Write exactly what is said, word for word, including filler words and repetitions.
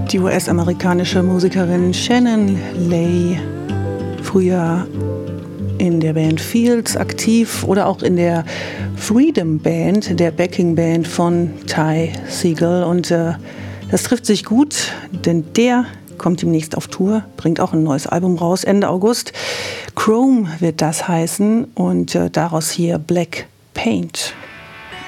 Die U S-amerikanische Musikerin Shannon Lay, früher in der Band Fields aktiv oder auch in der Freedom Band, der Backing Band von Ty Segall. Und äh, das trifft sich gut, denn der kommt demnächst auf Tour, bringt auch ein neues Album raus, Ende August. Chrome wird das heißen und äh, daraus hier Black Paint.